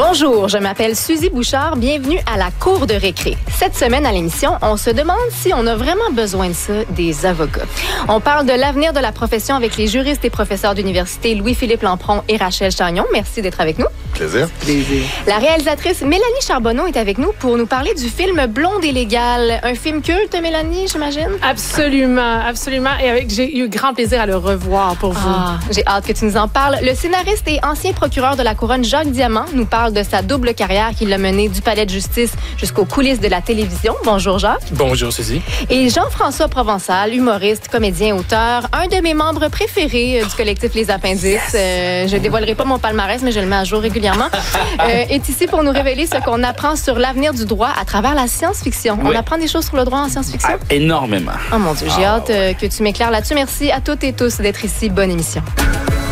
Bonjour, je m'appelle Suzy Bouchard. Bienvenue à la Cour de récré. Cette semaine à l'émission, on se demande si on a vraiment besoin de ça, des avocats. On parle de l'avenir de la profession avec les juristes et professeurs d'université Louis-Philippe Lampron et Rachel Chagnon. Merci d'être avec nous. Plaisir. La réalisatrice Mélanie Charbonneau est avec nous pour nous parler du film Blonde et légale. Un film culte, Mélanie, j'imagine? Absolument, absolument. Et j'ai eu grand plaisir à le revoir pour vous. J'ai hâte que tu nous en parles. Le scénariste et ancien procureur de la Couronne, Jacques Diamant, nous parle de sa double carrière qui l'a menée du palais de justice jusqu'aux coulisses de la télévision. Bonjour, Jacques. Bonjour, Suzy. Et Jean-François Provençal, humoriste, comédien, auteur, un de mes membres préférés du collectif Les Appendices. Je dévoilerai pas mon palmarès, mais je le mets à jour régulièrement. Est ici pour nous révéler ce qu'on apprend sur l'avenir du droit à travers la science-fiction. Oui. On apprend des choses sur le droit en science-fiction? Énormément. Oh mon Dieu, j'ai hâte que tu m'éclaires là-dessus. Merci à toutes et tous d'être ici. Bonne émission.